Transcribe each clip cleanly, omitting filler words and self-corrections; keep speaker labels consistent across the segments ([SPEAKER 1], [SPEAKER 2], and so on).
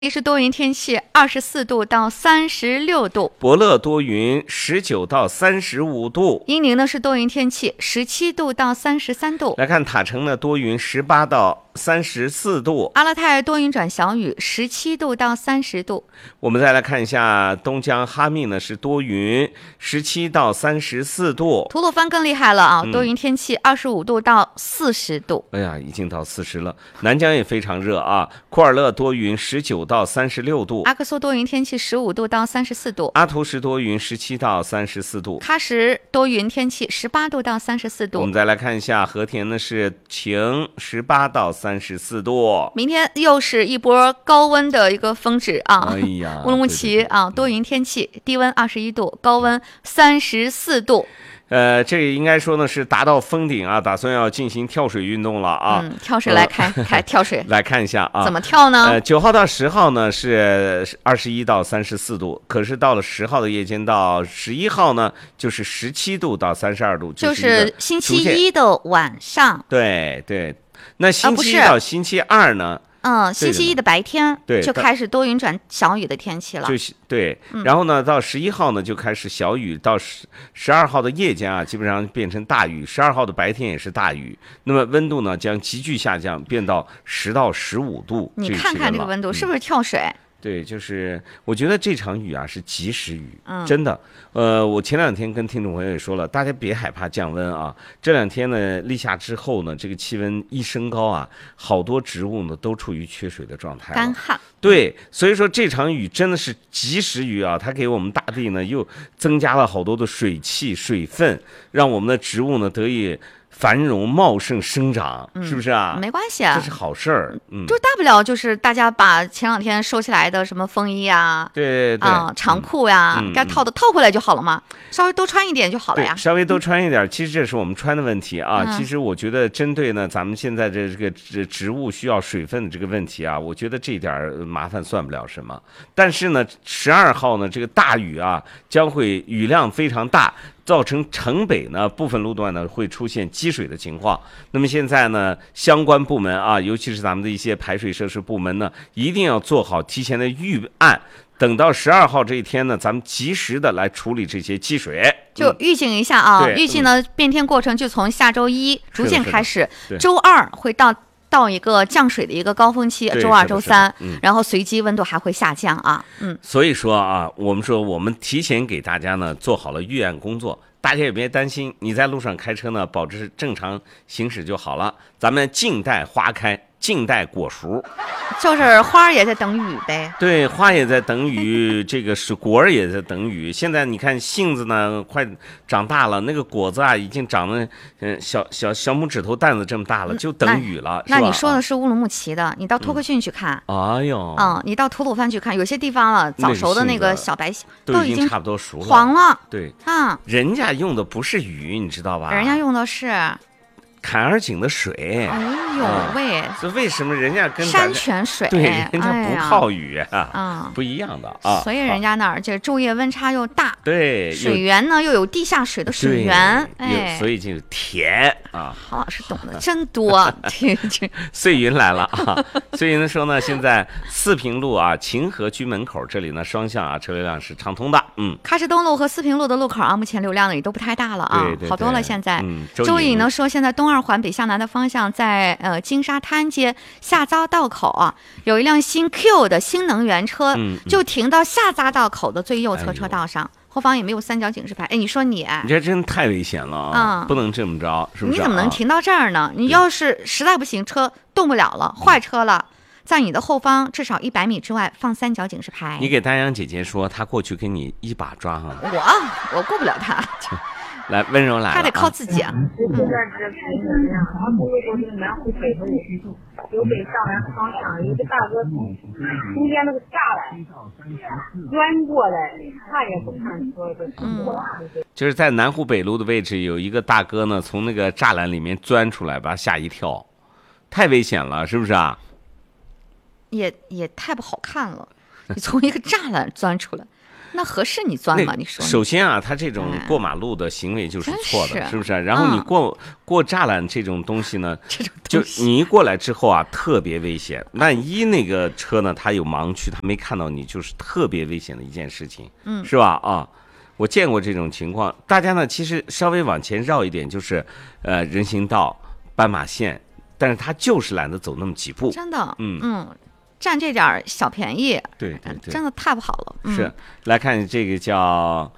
[SPEAKER 1] 也是多云天气，24度到36度。
[SPEAKER 2] 伯乐多云，19到35度。
[SPEAKER 1] 阴宁呢是多云天气，17度到33度。
[SPEAKER 2] 来看塔城呢，多云18到34度。
[SPEAKER 1] 阿勒泰多云转小雨，17度到30度。
[SPEAKER 2] 我们再来看一下东江哈密呢是多云，17到34度。
[SPEAKER 1] 吐鲁番更厉害了啊，多云天气，25度到40度。
[SPEAKER 2] 哎呀，已经到40了。南疆也非常热啊，库尔勒多云19到36度。
[SPEAKER 1] 阿克苏多云天气，15度到34度。
[SPEAKER 2] 阿图什多云17到34度。
[SPEAKER 1] 喀什多云天气，18度到34度。
[SPEAKER 2] 我们再来看一下和田呢是晴，18到34度。
[SPEAKER 1] 明天又是一波高温的一个峰值啊！
[SPEAKER 2] 哎呀，
[SPEAKER 1] 乌鲁木齐啊，多云天气，低温21度，高温34度。
[SPEAKER 2] 这个应该说呢是达到峰顶啊，打算要进行跳水运动了啊。
[SPEAKER 1] 跳水来开跳水，
[SPEAKER 2] 来看一下啊，
[SPEAKER 1] 怎么跳呢
[SPEAKER 2] ？9号到10号呢是21到34度，可是到了10号的夜间到11号呢，就是17度到32度，
[SPEAKER 1] 就是星期一的晚上。
[SPEAKER 2] 对对，那星期一到星期二呢？
[SPEAKER 1] 星期一的白天就开始多云转小雨的天气了。
[SPEAKER 2] 对，然后呢，到11号呢就开始小雨，到12号的夜间啊，基本上变成大雨，12号的白天也是大雨。那么温度呢将急剧下降，变到10到15度。
[SPEAKER 1] 你看看这个温度是不是跳水？
[SPEAKER 2] 对，就是我觉得这场雨啊是及时雨，真的。我前2天跟听众朋友也说了，大家别害怕降温啊。这2天呢立夏之后呢，这个气温一升高啊，好多植物呢都处于缺水的状态，
[SPEAKER 1] 干旱。
[SPEAKER 2] 对，所以说这场雨真的是及时雨啊，它给我们大地呢又增加了好多的水汽、水分，让我们的植物呢得以繁荣茂盛生长，是不是啊？
[SPEAKER 1] 没关系啊，
[SPEAKER 2] 这是好事儿。
[SPEAKER 1] 就大不了就是大家把前2天收起来的什么风衣啊，
[SPEAKER 2] 对
[SPEAKER 1] 长裤呀，该套的套回来就好了嘛，稍微多穿一点就好了呀。
[SPEAKER 2] 稍微多穿一点，其实这是我们穿的问题啊。其实我觉得针对呢咱们现在这个植物需要水分的这个问题啊，我觉得这点麻烦算不了什么。但是呢，12号呢这个大雨啊，将会雨量非常大，造成城北呢部分路段呢会出现积水的情况。那么现在呢，相关部门啊，尤其是咱们的一些排水设施部门呢，一定要做好提前的预案，等到12号这一天呢，咱们及时的来处理这些积水。
[SPEAKER 1] 就预警一下啊，预计呢变天过程就从下周1逐渐开始，周2会到一个降水的一个高峰期，周2、周3，然后随即温度还会下降啊。
[SPEAKER 2] 所以说啊，我们提前给大家呢做好了预案工作，大家也别担心，你在路上开车呢，保持正常行驶就好了。咱们静待花开，静待果熟，
[SPEAKER 1] 就是花也在等雨呗。
[SPEAKER 2] 对，花也在等雨，这个是果儿也在等雨。现在你看杏子呢，快长大了，那个果子啊，已经长得小拇指头蛋子这么大了，就等雨了。
[SPEAKER 1] 那你说的是乌鲁木齐的，你到托克逊去看。
[SPEAKER 2] 哎呦，
[SPEAKER 1] 你到吐鲁番去看，有些地方了，早熟的那个小白
[SPEAKER 2] 都已经差不多熟了，
[SPEAKER 1] 黄了。
[SPEAKER 2] 对
[SPEAKER 1] 啊，
[SPEAKER 2] 人家用的不是雨，你知道吧？
[SPEAKER 1] 人家用的是
[SPEAKER 2] 坎儿井的水。
[SPEAKER 1] 哎呦喂，
[SPEAKER 2] 这为什么人家跟
[SPEAKER 1] 山泉水？
[SPEAKER 2] 对，人家不靠雨不一样的啊。
[SPEAKER 1] 所以人家那儿这昼夜温差又大，
[SPEAKER 2] 对，
[SPEAKER 1] 水源呢又有地下水的水源，
[SPEAKER 2] 所以就甜啊。
[SPEAKER 1] 郝老师懂得真多。
[SPEAKER 2] 碎云来了啊！碎云说呢，现在四平路啊，秦河居门口这里呢，双向啊车流量是畅通的。
[SPEAKER 1] 喀什东路和四平路的路口啊，目前流量呢也都不太大了啊，好多了现在。周颖呢说，现在东2环北向南的方向，在金沙滩街下匝道口啊，有一辆新 Q 的新能源车，就停到下匝道口的最右侧车道上。后方也没有3角警示牌。你说你
[SPEAKER 2] 这真太危险了啊！不能这么着，是不是？
[SPEAKER 1] 你怎么能停到这儿呢？你要是实在不行，车动不了了，坏车了，在你的后方至少100米之外放3角警示牌。
[SPEAKER 2] 你给丹阳姐姐说，她过去给你一把抓上。
[SPEAKER 1] 我过不了她。
[SPEAKER 2] 来，温柔来了，
[SPEAKER 1] 他得靠自己啊。
[SPEAKER 3] 这段是平衡量，然后公路过去南湖北路，由北向南方向，有个大哥从中间那个栅栏钻过来，看也不看车就
[SPEAKER 2] 就是在南湖北路的位置，有一个大哥呢，从那个栅栏里面钻出来，把他吓一跳，太危险了，是不是啊？
[SPEAKER 1] 也太不好看了，你从一个栅栏钻出来。 那合适你钻吗？你说。
[SPEAKER 2] 首先啊，他这种过马路的行为就是错的，是不是？然后你过栅栏这种东西呢，就你一过来之后啊，特别危险。万一那个车呢，它有盲区，它没看到你，就是特别危险的一件事情，是吧？啊，我见过这种情况。大家呢，其实稍微往前绕一点，就是人行道、斑马线，但是他就是懒得走那么几步，
[SPEAKER 1] 真的，占这点小便宜，
[SPEAKER 2] 对，
[SPEAKER 1] 真的太不好了。
[SPEAKER 2] 是，来看这个叫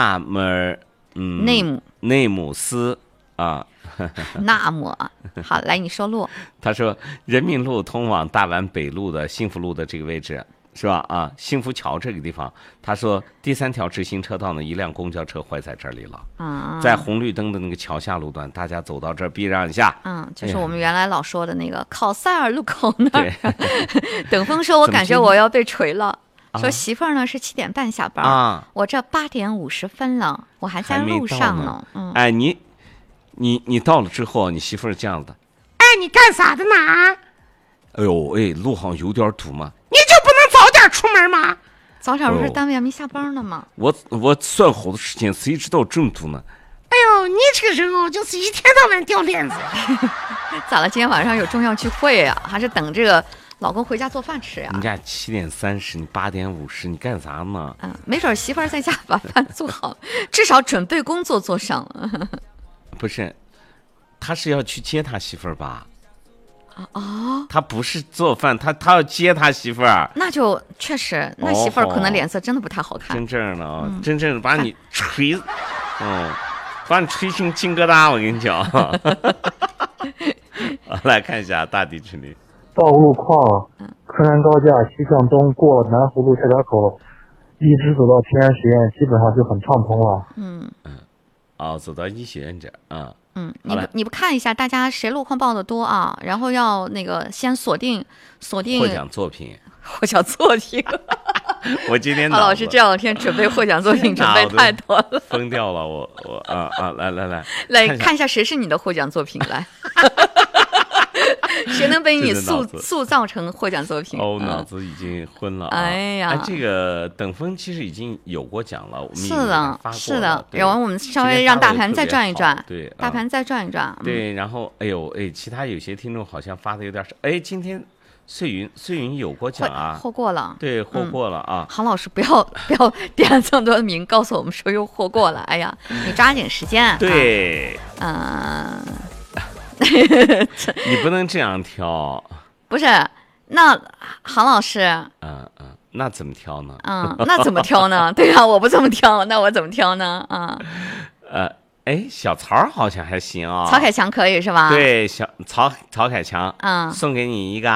[SPEAKER 2] 内姆斯啊，
[SPEAKER 1] 那么好，来你说路。
[SPEAKER 2] 他说人民路通往大宛北路的幸福路的这个位置。是吧？啊，幸福桥这个地方，他说第3条直行车道呢，一辆公交车坏在这里了。在红绿灯的那个桥下路段，大家走到这儿避让一下。
[SPEAKER 1] 就是我们原来老说的那个考塞尔路口那儿。等风说，我感觉我要被锤了。说媳妇儿呢是7点半下班，我这8点50分了，我还在路上呢。
[SPEAKER 2] 哎，你到了之后，你媳妇儿这样的，哎，你干啥的呢？哎呦，哎，路上有点堵吗？你就不能早点出门吗？
[SPEAKER 1] 早点不是单位还没下班呢吗？
[SPEAKER 2] 我算好的时间，谁知道这么堵呢？
[SPEAKER 4] 哎呦，你这个人哦，就是一天到晚掉链子。
[SPEAKER 1] 咋了？今天晚上有重要聚会呀？还是等这个老公回家做饭吃呀？
[SPEAKER 2] 人家7点30，你8点50，你干啥呢？
[SPEAKER 1] 没准媳妇儿在家把饭做好，至少准备工作做上了。
[SPEAKER 2] 不是，他是要去接他媳妇儿吧？他不是做饭，他要接他媳妇儿，
[SPEAKER 1] 那就确实，那媳妇儿可能脸色真的不太好看。
[SPEAKER 2] 真正的啊，真正的把你锤，把你锤成金疙瘩，我跟你讲。来看一下大地之旅。
[SPEAKER 5] 道路况：柯南高架西向东过南湖路下桥口，一直走到平安实验，基本上就很畅通了。
[SPEAKER 2] 走到医学院这儿
[SPEAKER 1] 你不看一下大家谁路况报的多啊？然后要那个先锁定
[SPEAKER 2] 获奖作品。我今天
[SPEAKER 1] 郝老师这2天准备获奖作品准备太多了，
[SPEAKER 2] 疯掉了。我
[SPEAKER 1] 来看一下谁是你的获奖作品来。谁能被你塑造成获奖作品？
[SPEAKER 2] 脑子已经昏了。
[SPEAKER 1] 哎呀，
[SPEAKER 2] 这个等风其实已经有过奖了，我们
[SPEAKER 1] 是的。然后我们稍微让大盘再转一转，
[SPEAKER 2] 对，
[SPEAKER 1] 大盘再转一转。
[SPEAKER 2] 对，然后其他有些听众好像发的有点少。今天碎云有过奖啊，
[SPEAKER 1] 获过了。
[SPEAKER 2] 对，获过了啊。
[SPEAKER 1] 郝老师不要点这么多的名，告诉我们说又获过了。哎呀，你抓紧时间。
[SPEAKER 2] 对，你不能这样挑。
[SPEAKER 1] 不是，那郝老师，
[SPEAKER 2] 那怎么挑呢？
[SPEAKER 1] 那怎么挑呢？对啊，我不这么挑，那我怎么挑呢？
[SPEAKER 2] 小曹好像还行啊。
[SPEAKER 1] 曹凯强可以是吧？
[SPEAKER 2] 对，曹凯强，送给你一个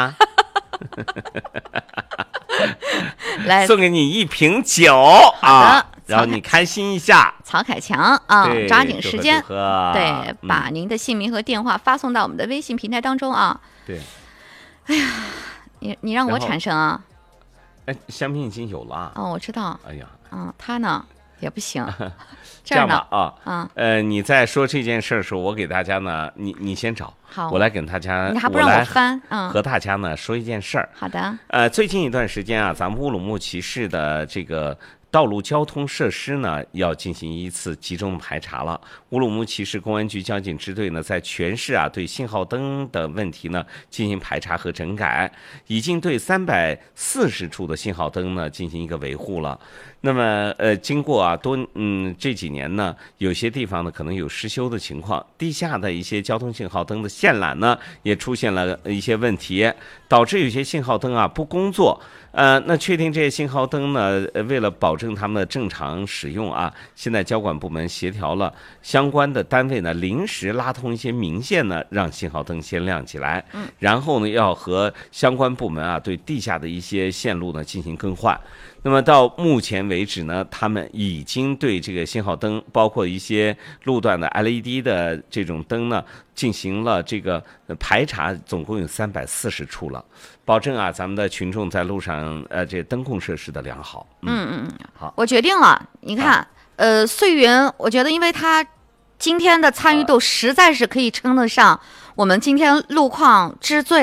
[SPEAKER 1] 来，
[SPEAKER 2] 送给你1瓶酒然后你开心一下。
[SPEAKER 1] 曹凯强抓紧时间，对，把您的姓名和电话发送到我们的微信平台当中啊。
[SPEAKER 2] 对，
[SPEAKER 1] 哎呀，你让我产生啊？
[SPEAKER 2] 香槟已经有了。
[SPEAKER 1] 我知道。
[SPEAKER 2] 哎呀，
[SPEAKER 1] 他呢也不行。
[SPEAKER 2] 这样吧你在说这件事的时候，我给大家呢，你先找，
[SPEAKER 1] 好，
[SPEAKER 2] 我来给大家，
[SPEAKER 1] 你还不让我翻，
[SPEAKER 2] 和大家呢说一件事儿。
[SPEAKER 1] 好的。
[SPEAKER 2] 最近一段时间啊，咱们乌鲁木齐市的这个道路交通设施呢，要进行一次集中排查了。乌鲁木齐市公安局交警支队呢，在全市对信号灯的问题呢进行排查和整改，已经对340处的信号灯呢进行一个维护了。那么经过这几年呢，有些地方呢可能有失修的情况，地下的一些交通信号灯的线缆呢也出现了一些问题，导致有些信号灯不工作。那确定这些信号灯呢，为了保证它们的正常使用现在交管部门协调了相关的单位呢，临时拉通一些明线呢，让信号灯先亮起来。然后呢，要和相关部门对地下的一些线路呢进行更换。那么到目前为止呢，他们已经对这个信号灯，包括一些路段的 LED 的这种灯呢，进行了这个排查，总共有340处了，保证咱们的群众在路上这灯控设施的良好。好，
[SPEAKER 1] 我决定了。你看，穗云，我觉得因为他今天的参与度实在是可以称得上我们今天路况之最了。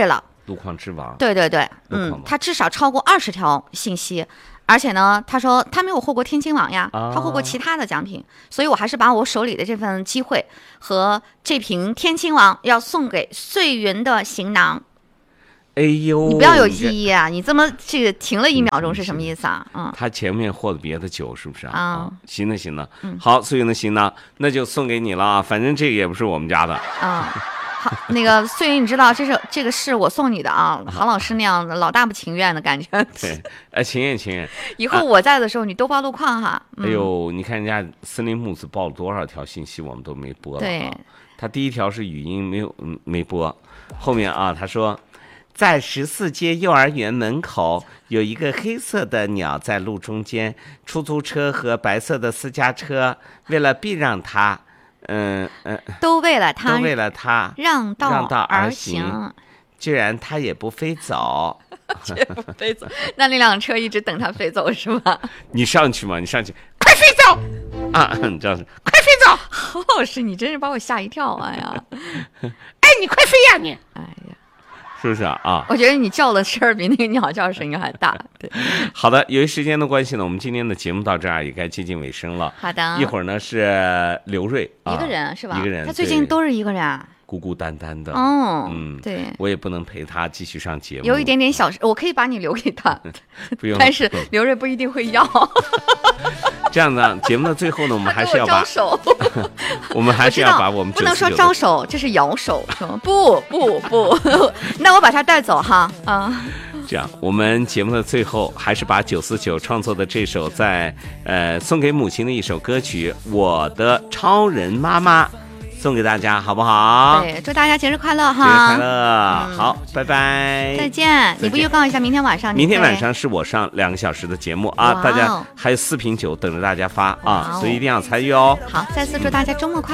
[SPEAKER 2] 路况之王。
[SPEAKER 1] 对对对，他至少超过20条信息。而且呢，他说他没有获过天津网呀，他获过其他的奖品，所以我还是把我手里的这份机会和这瓶天津网要送给穗云的行囊。
[SPEAKER 2] 哎呦，
[SPEAKER 1] 你不要有记忆啊！你这么这个停了1秒钟是什么意思啊？
[SPEAKER 2] 他前面获了别的酒是不是啊？行了行了，好，穗云的行囊那就送给你了啊，反正这个也不是我们家的
[SPEAKER 1] 啊。好，那个穗云，你知道这个是我送你的啊，郝老师那样的老大不情愿的感觉。
[SPEAKER 2] 对，情愿。
[SPEAKER 1] 以后我在的时候，你多报路况哈。
[SPEAKER 2] 哎呦，你看人家森林木子报了多少条信息，我们都没播了。
[SPEAKER 1] 对，
[SPEAKER 2] 他第1条是语音没播，后面啊他说，在14街幼儿园门口有一个黑色的鸟在路中间，出租车和白色的私家车为了避让它。
[SPEAKER 1] 都为了他让道而行，
[SPEAKER 2] 居然他也不飞走，
[SPEAKER 1] 也不飞走。那辆车一直等他飞走是吧？
[SPEAKER 2] 你上去嘛，你上去，
[SPEAKER 4] 快飞走
[SPEAKER 2] 啊！你这样子，
[SPEAKER 4] 快飞走！
[SPEAKER 1] 郝老师，你真是把我吓一跳！哎呀，
[SPEAKER 4] 哎，你快飞呀你！
[SPEAKER 1] 哎呀，
[SPEAKER 2] 是不是啊？
[SPEAKER 1] 我觉得你叫的声儿比那个鸟叫声音还大。对，
[SPEAKER 2] 好的，由于时间的关系呢，我们今天的节目到这儿也该接近尾声了。
[SPEAKER 1] 好的，
[SPEAKER 2] 一会儿呢是刘瑞，
[SPEAKER 1] 一个人是吧？
[SPEAKER 2] 一个人，
[SPEAKER 1] 他最近都是一个人啊。
[SPEAKER 2] 孤孤单单的，
[SPEAKER 1] 对，
[SPEAKER 2] 我也不能陪他继续上节目，
[SPEAKER 1] 有一点点小事，我可以把你留给他，
[SPEAKER 2] 不用，
[SPEAKER 1] 但是刘瑞不一定会要。
[SPEAKER 2] 这样的节目的最后呢，我们还是要把
[SPEAKER 1] 招手，
[SPEAKER 2] 我们还是要把我们
[SPEAKER 1] 不能说招手，这是摇手，不，那我把他带走哈，
[SPEAKER 2] 这样，我们节目的最后还是把949创作的这首在送给母亲的一首歌曲《我的超人妈妈》。送给大家好不好？
[SPEAKER 1] 对，祝大家节日快乐哈！
[SPEAKER 2] 节日快乐，好，拜拜，
[SPEAKER 1] 再见。你不预告一下明天晚上？
[SPEAKER 2] 明天晚上是我上2个小时的节目啊，大家还有4瓶酒等着大家发啊，所以一定要参与哦。
[SPEAKER 1] 好，再次祝大家周末快乐。